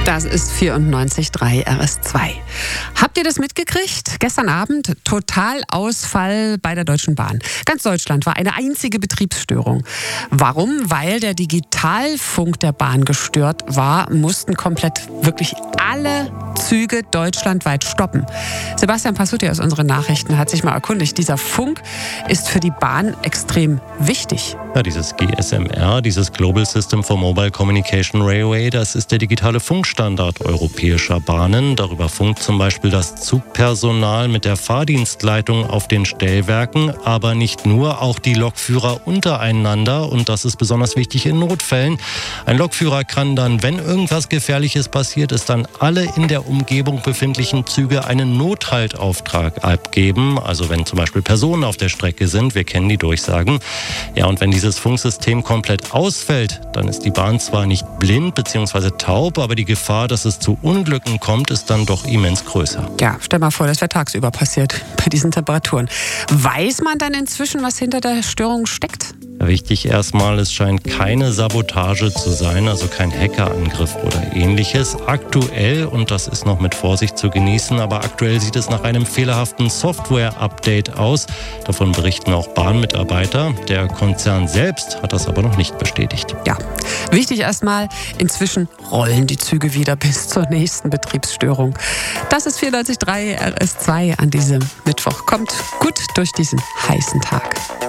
Das ist 94.3 RS2. Habt ihr das mitgekriegt? Gestern Abend Totalausfall bei der Deutschen Bahn. Ganz Deutschland war eine einzige Betriebsstörung. Warum? Weil der Digitalfunk der Bahn gestört war, mussten komplett wirklich alle Züge deutschlandweit stoppen. Sebastian Passutti aus unseren Nachrichten hat sich mal erkundigt. Dieser Funk ist für die Bahn extrem wichtig. Ja, dieses GSMR, dieses Global System for Mobile Communication Railway, das ist der digitale Funkstandard europäischer Bahnen. Darüber funkt zum Beispiel das Zugpersonal mit der Fahrdienstleitung auf den Stellwerken, aber nicht nur, auch die Lokführer untereinander. Und das ist besonders wichtig in Notfällen. Ein Lokführer kann dann, wenn irgendwas Gefährliches passiert ist, dann alle in der Umgebung befindlichen Züge einen Nothaltauftrag abgeben. Also wenn zum Beispiel Personen auf der Strecke sind, wir kennen die Durchsagen. Ja, und wenn dieses Funksystem komplett ausfällt, dann ist die Bahn zwar nicht blind bzw. taub, aber die Gefahr, dass es zu Unglücken kommt, ist dann doch immens größer. Ja, stell mal vor, das wäre tagsüber passiert bei diesen Temperaturen. Weiß man dann inzwischen, was hinter der Störung steckt? Wichtig erstmal, es scheint keine Sabotage zu sein, also kein Hackerangriff oder ähnliches. Aktuell, und das ist noch mit Vorsicht zu genießen, aber aktuell sieht es nach einem fehlerhaften Software-Update aus. Davon berichten auch Bahnmitarbeiter. Der Konzern selbst hat das aber noch nicht bestätigt. Ja, wichtig erstmal, inzwischen rollen die Züge wieder bis zur nächsten Betriebsstörung. Das ist 94.3 RS2 an diesem Mittwoch. Kommt gut durch diesen heißen Tag.